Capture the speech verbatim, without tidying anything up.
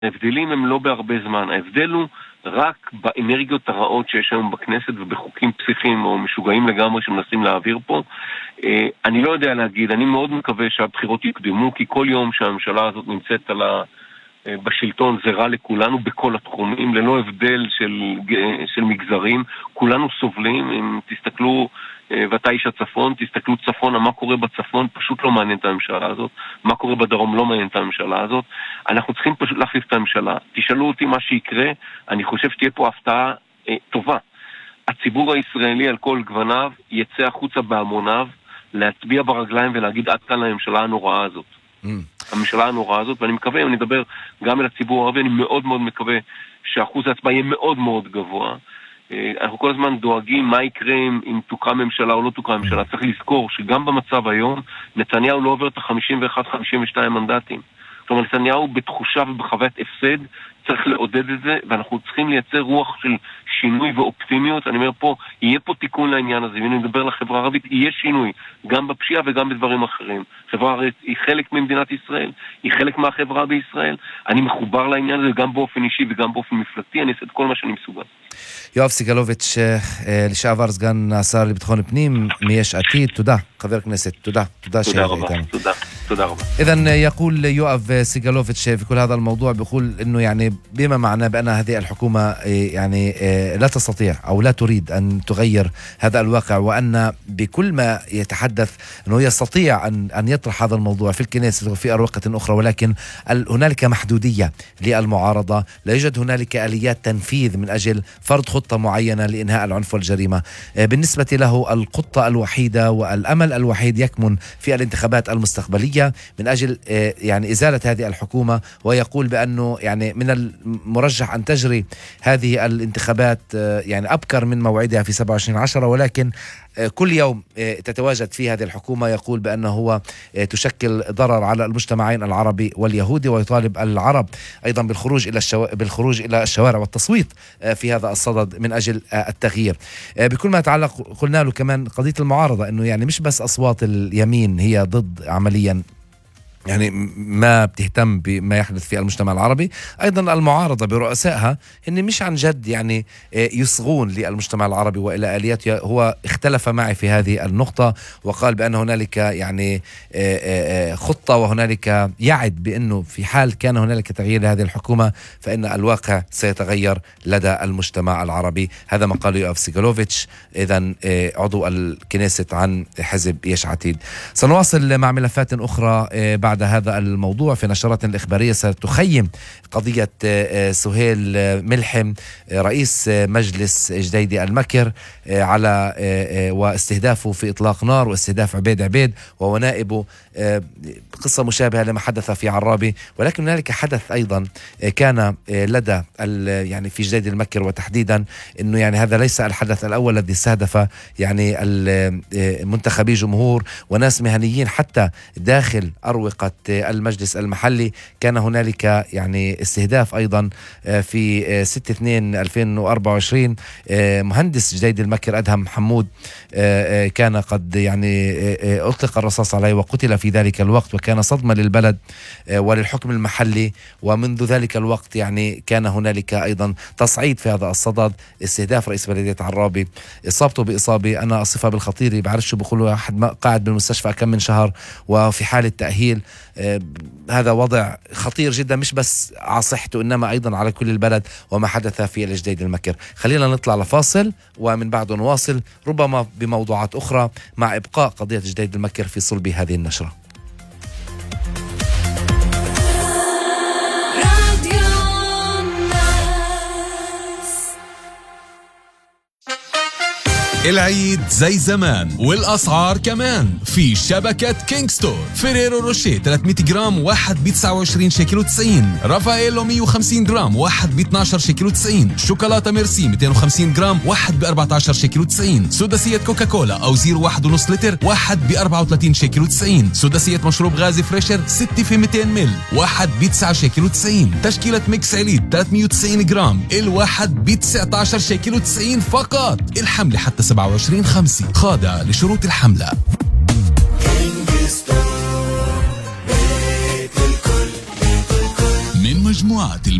ההבדלים הם לא בהרבה זמן, ההבדל הוא רק באנרגיות הרעות שיש היום בכנסת ובחוקים פסיכיים או משוגעים לגמרי שמנסים להעביר פה. אני לא יודע להגיד, אני מאוד מקווה שהבחירות יקדמו, כי כל יום שהממשלה הזאת נמצאת על ה... בשלטון זה רע לכולנו בכל התחומים, ללא הבדל של, של מגזרים, כולנו סובלים. אם תסתכלו, ואתה איש הצפון, תסתכלו צפון, מה קורה בצפון, פשוט לא מעניין את הממשלה הזאת, מה קורה בדרום לא מעניין את הממשלה הזאת. אנחנו צריכים פשוט להחליף את הממשלה. תשאלו אותי מה שיקרה, אני חושב שתהיה פה הפתעה אה, טובה. הציבור הישראלי על כל גווניו יצא החוצה בהמוניו, להצביע ברגליים ולהגיד עד כאן לממשלה הנוראה הזאת. Mm. הממשלה הנוראה הזאת, ואני מקווה, אם אני אדבר גם אל הציבור הערבי, אני מאוד מאוד מקווה שאחוז ההצבעה יהיה מאוד מאוד גבוה. אנחנו כל הזמן דואגים מה יקרה אם תוקם ממשלה או לא תוקם ממשלה. צריך לזכור שגם במצב היום, נתניהו לא עובר את ה-חמישים ואחד חמישים ושתיים מנדטים. כלומר, נתניהו בתחושה ובחוויית הפסד, צריך לעודד את זה, ואנחנו צריכים לייצר רוח של שינוי ואופטימיות. אני אומר פה, יהיה פה תיקון לעניין הזה, ואם נדבר לחברה הערבית, יהיה שינוי, גם בפשיעה וגם בדברים אחרים. חברה הערבית היא חלק ממדינת ישראל, היא חלק מהחברה בישראל. אני מחובר לעניין הזה גם באופן אישי וגם באופן מפלגתי, אני אעשה את כל מה שאני מסוגל. יואב סגלוביץ', לשעבר סגן השר לביטחון פנים מיש עתיד, תודה חבר הכנסת, תודה תודה تודה ربا. تודה تודה ربا. إذن يقول يوآف سيغالوفيتش في كل هذا الموضوع، بيقول إنه يعني بما معناه بأن هذه الحكومة يعني لا تستطيع أو لا تريد أن تغير هذا الواقع، وأن بكل ما يتحدث أنه يستطيع أن أن يطرح هذا الموضوع في الكنيست وفي أروقة أخرى، ولكن هنالك محدودية للمعارضة، لا يوجد هنالك آليات تنفيذ من أجل فرض خطة معينة لإنهاء العنف والجريمة. بالنسبة له الخطة الوحيدة والأمل الوحيد يكمن في الانتخابات المستقبلية من أجل يعني إزالة هذه الحكومة، ويقول بأنه يعني من المرجح أن تجري هذه الانتخابات يعني أبكر من موعدها في سبعة وعشرين عشرة، ولكن كل يوم تتواجد في هذه الحكومة يقول بأنه هو تشكل ضرر على المجتمعين العربي واليهودي، ويطالب العرب أيضا بالخروج إلى الشو... بالخروج إلى الشوارع والتصويت في هذا الصدد من أجل التغيير. بكل ما يتعلق قلنا له كمان قضية المعارضة، إنه يعني مش بس أصوات اليمين هي ضد عمليا يعني ما بتهتم بما يحدث في المجتمع العربي، أيضا المعارضة برؤسائها إن مش عن جد يعني يصغون للمجتمع العربي وإلى آليات. هو اختلف معي في هذه النقطة وقال بأن هنالك يعني خطة وهنالك يعد بأنه في حال كان هنالك تغيير لهذه الحكومة فإن الواقع سيتغير لدى المجتمع العربي. هذا ما قاله يوآف سيغالوفيتش، إذن عضو الكنيست عن حزب يش عتيد. سنواصل مع ملفات أخرى بعد بعد هذا الموضوع. في نشرات الإخبارية ستخيم قضية سهيل ملحم رئيس مجلس جديدي المكر على واستهدافه في إطلاق نار واستهداف عبيد عبيد وهو نائبه، قصة مشابهة لما حدث في عرابي، ولكن هنالك حدث أيضا كان لدى يعني في جديد المكر، وتحديدا أنه يعني هذا ليس الحدث الأول الذي استهدف يعني المنتخبي جمهور وناس مهنيين حتى داخل أروقة المجلس المحلي. كان هنالك يعني استهداف أيضا في ستة اثنين ألفين وأربعة وعشرين، مهندس جديد المكر أدهم حمود كان قد يعني أطلق الرصاص عليه وقتل في ذلك الوقت، وكان صدمة للبلد وللحكم المحلي. ومنذ ذلك الوقت يعني كان هنالك أيضا تصعيد في هذا الصدد، استهداف رئيس بلدية عرابي، إصابته بإصابة أنا أصفها بالخطيرة، بعرف شو بقولوا، أحد قاعد بالمستشفى كم من شهر وفي حالة تأهيل. هذا وضع خطير جدا، مش بس على صحته إنما أيضا على كل البلد وما حدث في الجديد المكر. خلينا نطلع لفاصل ومن بعده نواصل ربما بموضوعات أخرى مع إبقاء قضية جديد المكر في صلب هذه النشرة. العيد زي زمان والأسعار كمان في شبكة كينج ستور. فيريرو روشيه ثلاثمية جرام واحد ب تسعة وعشرين شيكل وتسعين، رافائيلو مية وخمسين جرام واحد ب اثناشر شيكل وتسعين، شوكولاتة ميرسي مئتين وخمسين جرام واحد ب أربعة عشر شيكل وتسعين، سداسية كوكاكولا أو زيرو واحد ونص لتر واحد ب أربعة وثلاثين شيكل وتسعين، سداسية مشروب غازي فريشر ستة في مئتين مل واحد ب تسعة شيكل وتسعين، تشكيلة ميكس عليد ثلاثمية وتسعين جرام الواحد ب تسعة عشر شيكل وتسعين فقط. الحملة حتى سبعة وعشرين خمسة، خاضع لشروط الحملة. من مجموعة مجموعات